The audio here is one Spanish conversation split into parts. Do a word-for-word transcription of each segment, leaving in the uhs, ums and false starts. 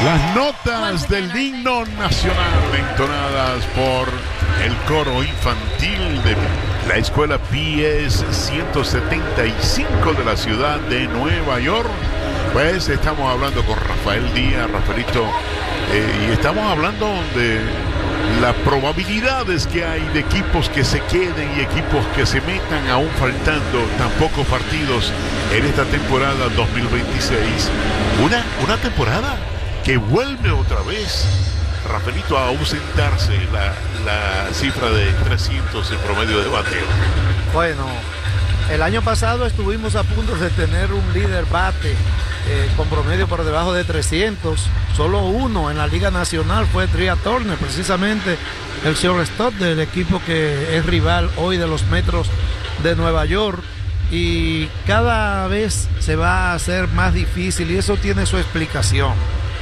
Las notas del himno nacional entonadas por el coro infantil de la escuela P S ciento setenta y cinco de la ciudad de Nueva York. Pues estamos hablando con Rafael Díaz, Rafaelito, eh, y estamos hablando de las probabilidades que hay de equipos que se queden y equipos que se metan, aún faltando tan pocos partidos en esta temporada dos mil veintiséis. Una, una temporada que vuelve otra vez, Rafaelito, a ausentarse la, la cifra de trescientos en promedio de bateo. Bueno, el año pasado estuvimos a punto de tener un líder bate eh, con promedio por debajo de trescientos. Solo uno en la Liga Nacional fue Trea Turner, precisamente el shortstop del equipo que es rival hoy de los Metros de Nueva York. Y cada vez se va a hacer más difícil y eso tiene su explicación.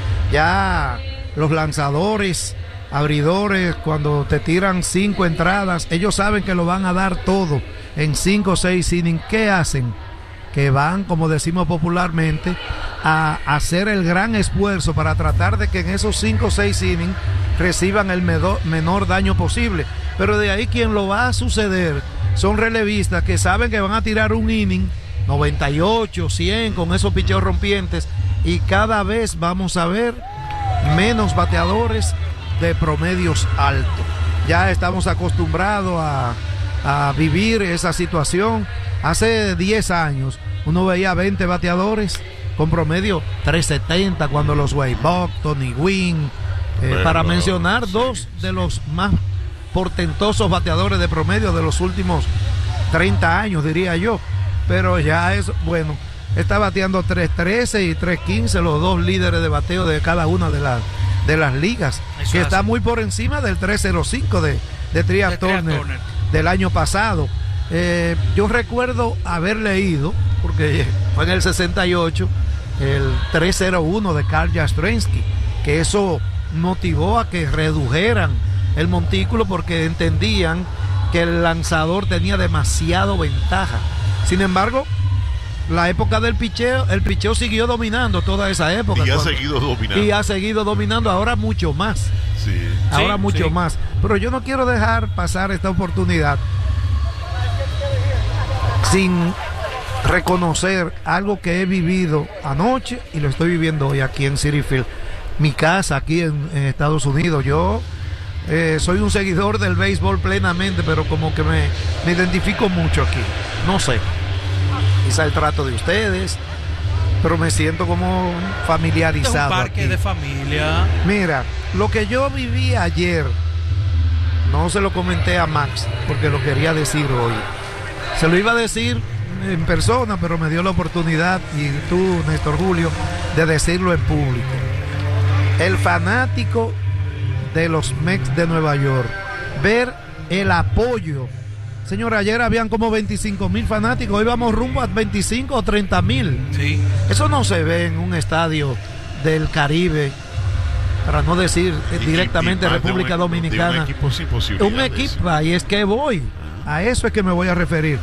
Ya los lanzadores, abridores, cuando te tiran cinco entradas, ellos saben que lo van a dar todo en cinco o seis innings. ¿Qué hacen? Que van, como decimos popularmente, a hacer el gran esfuerzo para tratar de que en esos cinco o seis innings reciban el menor, menor daño posible. Pero de ahí quien lo va a suceder son relevistas que saben que van a tirar un inning, noventa y ocho, cien, con esos picheos rompientes, y cada vez vamos a ver menos bateadores de promedios altos. Ya estamos acostumbrados a, a vivir esa situación. Hace diez años uno veía veinte bateadores con promedio tres setenta cuando los Wade Buck, Tony Gwynn, eh, bueno, para mencionar sí, dos de los más portentosos bateadores de promedio de los últimos treinta años, diría yo. Pero ya es, bueno, está bateando tres trece y tres quince, los dos líderes de bateo de cada una de, la, de las ligas. Eso que está muy por encima del tres cero cinco de, de Trea Turner del año pasado. Eh, yo recuerdo haber leído, porque fue en el sesenta y ocho, el tres cero uno de Carl Yastrzemski, que eso motivó a que redujeran el montículo porque entendían que el lanzador tenía demasiado ventaja. Sin embargo, la época del picheo, el picheo siguió dominando toda esa época. Y ha cuando, seguido dominando. Y ha seguido dominando, ahora mucho más. Sí. Ahora sí, mucho sí. más. Pero yo no quiero dejar pasar esta oportunidad sin reconocer algo que he vivido anoche y lo estoy viviendo hoy aquí en Citi Field, mi casa aquí en, en Estados Unidos. Yo eh, soy un seguidor del béisbol plenamente, pero como que me, me identifico mucho aquí. No sé, quizá el trato de ustedes, pero me siento como familiarizado. Es un parque aquí de familia. Mira, lo que yo viví ayer, no se lo comenté a Max porque lo quería decir hoy. Se lo iba a decir en persona, pero me dio la oportunidad, y tú, Néstor Julio, de decirlo en público. El fanático de los Mets de Nueva York, ver el apoyo. Señor, ayer habían como veinticinco mil fanáticos, hoy vamos rumbo a veinticinco o treinta mil. Sí. Eso no se ve en un estadio del Caribe, para no decir eh, directamente y, y República de un, Dominicana. de un equipo sin posibilidades. Un equipo, y es que voy, a eso es que me voy a referir.